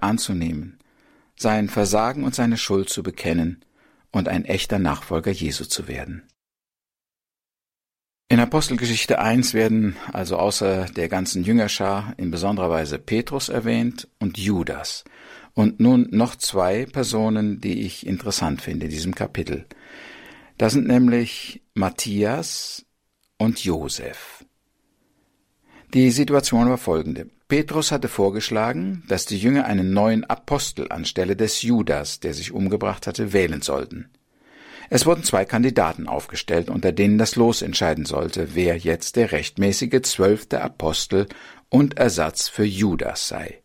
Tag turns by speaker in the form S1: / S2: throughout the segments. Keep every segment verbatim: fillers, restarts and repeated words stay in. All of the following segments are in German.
S1: anzunehmen, sein Versagen und seine Schuld zu bekennen und ein echter Nachfolger Jesu zu werden. In Apostelgeschichte eins werden also außer der ganzen Jüngerschar in besonderer Weise Petrus erwähnt und Judas. Und nun noch zwei Personen, die ich interessant finde in diesem Kapitel. Das sind nämlich Matthias und Josef. Die Situation war folgende. Petrus hatte vorgeschlagen, dass die Jünger einen neuen Apostel anstelle des Judas, der sich umgebracht hatte, wählen sollten. Es wurden zwei Kandidaten aufgestellt, unter denen das Los entscheiden sollte, wer jetzt der rechtmäßige zwölfte Apostel und Ersatz für Judas sei.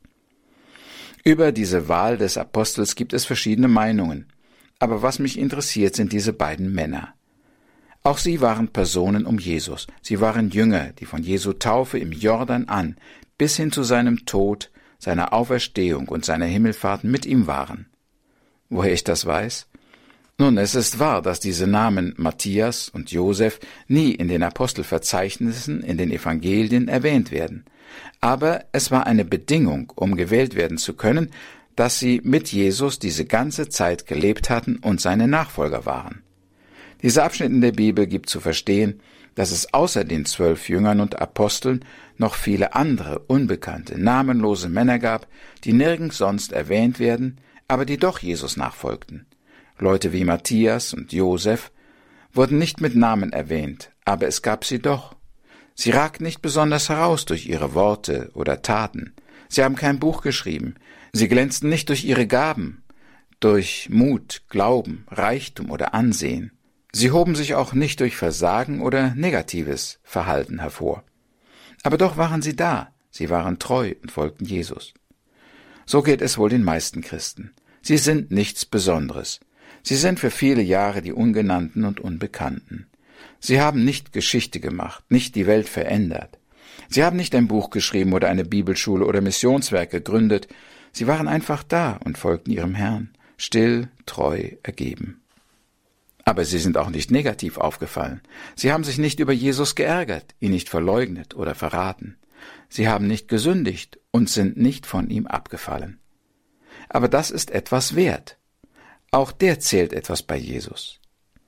S1: Über diese Wahl des Apostels gibt es verschiedene Meinungen, aber was mich interessiert, sind diese beiden Männer. Auch sie waren Personen um Jesus, sie waren Jünger, die von Jesu Taufe im Jordan an bis hin zu seinem Tod, seiner Auferstehung und seiner Himmelfahrt mit ihm waren. Woher ich das weiß? Nun, es ist wahr, dass diese Namen Matthias und Josef nie in den Apostelverzeichnissen in den Evangelien erwähnt werden. Aber es war eine Bedingung, um gewählt werden zu können, dass sie mit Jesus diese ganze Zeit gelebt hatten und seine Nachfolger waren. Dieser Abschnitt in der Bibel gibt zu verstehen, dass es außer den zwölf Jüngern und Aposteln noch viele andere, unbekannte, namenlose Männer gab, die nirgends sonst erwähnt werden, aber die doch Jesus nachfolgten. Leute wie Matthias und Josef wurden nicht mit Namen erwähnt, aber es gab sie doch. Sie ragten nicht besonders heraus durch ihre Worte oder Taten. Sie haben kein Buch geschrieben. Sie glänzten nicht durch ihre Gaben, durch Mut, Glauben, Reichtum oder Ansehen. Sie hoben sich auch nicht durch Versagen oder negatives Verhalten hervor. Aber doch waren sie da. Sie waren treu und folgten Jesus. So geht es wohl den meisten Christen. Sie sind nichts Besonderes. Sie sind für viele Jahre die Ungenannten und Unbekannten. Sie haben nicht Geschichte gemacht, nicht die Welt verändert. Sie haben nicht ein Buch geschrieben oder eine Bibelschule oder Missionswerk gegründet. Sie waren einfach da und folgten ihrem Herrn, still, treu, ergeben. Aber sie sind auch nicht negativ aufgefallen. Sie haben sich nicht über Jesus geärgert, ihn nicht verleugnet oder verraten. Sie haben nicht gesündigt und sind nicht von ihm abgefallen. Aber das ist etwas wert. Auch der zählt etwas bei Jesus.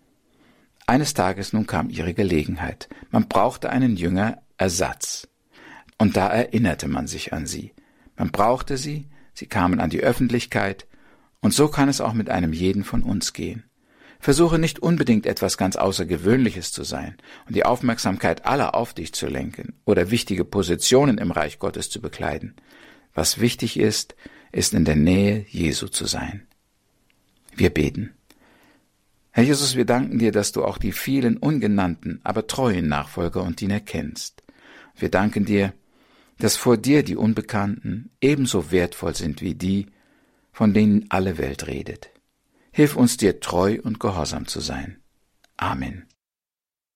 S1: Eines Tages nun kam ihre Gelegenheit. Man brauchte einen Jünger Ersatz. Und da erinnerte man sich an sie. Man brauchte sie, sie kamen an die Öffentlichkeit, und so kann es auch mit einem jeden von uns gehen. Versuche nicht unbedingt etwas ganz Außergewöhnliches zu sein und die Aufmerksamkeit aller auf dich zu lenken oder wichtige Positionen im Reich Gottes zu bekleiden. Was wichtig ist, ist in der Nähe Jesu zu sein. Wir beten. Herr Jesus, wir danken dir, dass du auch die vielen ungenannten, aber treuen Nachfolger und Diener kennst. Wir danken dir, dass vor dir die Unbekannten ebenso wertvoll sind wie die, von denen alle Welt redet. Hilf uns dir treu und gehorsam zu sein. Amen.